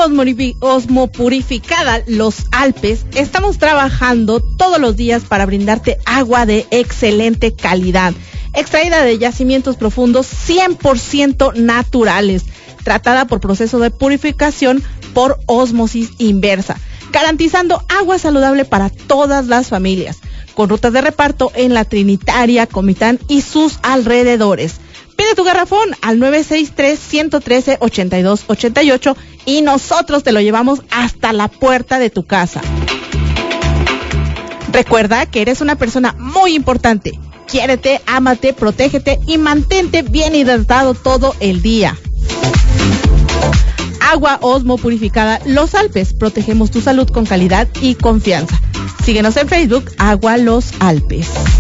Osmopurificada Los Alpes, estamos trabajando todos los días para brindarte agua de excelente calidad, extraída de yacimientos profundos 100% naturales, tratada por proceso de purificación por ósmosis inversa, garantizando agua saludable para todas las familias, con rutas de reparto en La Trinitaria, Comitán y sus alrededores. Pide tu garrafón al 963-113-8288 y nosotros te lo llevamos hasta la puerta de tu casa. Recuerda que eres una persona muy importante. Quiérete, ámate, protégete y mantente bien hidratado todo el día. Agua Osmo Purificada Los Alpes. Protegemos tu salud con calidad y confianza. Síguenos en Facebook, Agua Los Alpes.